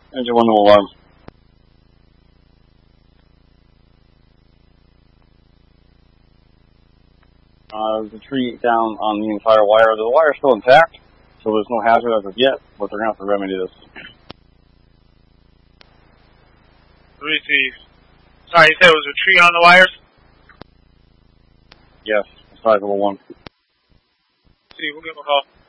Engine 1 to alarm. There's a tree down on the entire wire. The wire's still intact, so there's no hazard as of yet, but they're going to have to remedy this. Let me see. Sorry, you said it was a tree on the wires? Yes, sizable one. See, we'll give him a call.